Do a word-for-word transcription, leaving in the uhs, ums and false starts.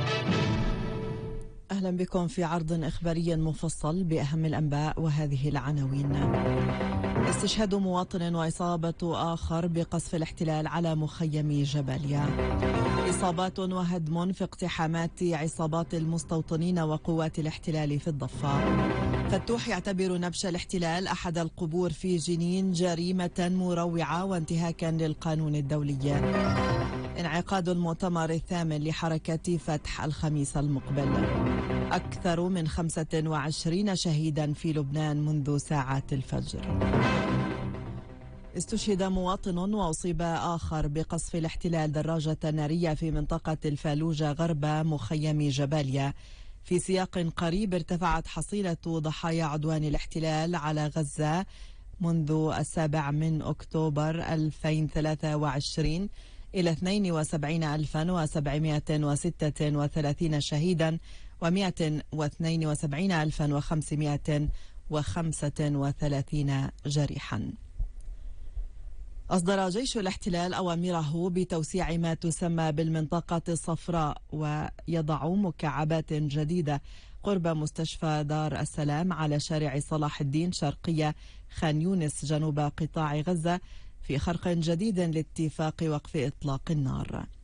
أهلا بكم في عرض إخباري مفصل بأهم الأنباء وهذه العناوين. استشهاد مواطن وإصابة آخر بقصف الاحتلال على مخيم جباليا. إصابات وهدم في اقتحامات عصابات المستوطنين وقوات الاحتلال في الضفة. فتوح يعتبر نبش الاحتلال أحد القبور في جنين جريمة مروعة وانتهاكا للقانون الدولي. انعقاد المؤتمر الثامن لحركة فتح الخميس المقبل. أكثر من خمسة وعشرين شهيدا في لبنان منذ ساعات الفجر. استشهد مواطن وأصيب آخر بقصف الاحتلال دراجة نارية في منطقة الفالوجة غرب مخيم جباليا. في سياق قريب ارتفعت حصيلة ضحايا عدوان الاحتلال على غزة منذ السابع من أكتوبر ألفين وثلاثة وعشرين إلى اثنين وسبعين ألفا وسبعمائة وستة وثلاثين شهيدا ومائة واثنين وسبعين ألفا وخمسمائة وخمسة وثلاثين جريحا. أصدر جيش الاحتلال أوامره بتوسيع ما تسمى بالمنطقة الصفراء ويضع مكعبات جديدة قرب مستشفى دار السلام على شارع صلاح الدين شرقية خان يونس جنوب قطاع غزة في خرق جديد لاتفاق وقف إطلاق النار.